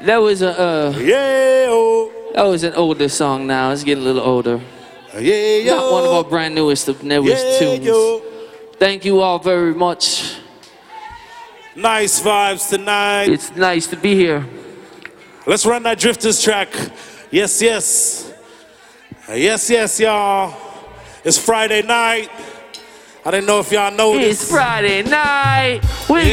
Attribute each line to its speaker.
Speaker 1: That was a
Speaker 2: Yeah.
Speaker 1: that was an older song now. It's getting a little older.
Speaker 2: Yeah.
Speaker 1: Not one of our brand newest tunes. Thank you all very much.
Speaker 2: Nice vibes tonight.
Speaker 1: It's nice to be here.
Speaker 2: Let's run that Drifters track. Yes, yes. Yes, yes, y'all. It's Friday night. I didn't know if y'all noticed.
Speaker 1: It's Friday night. We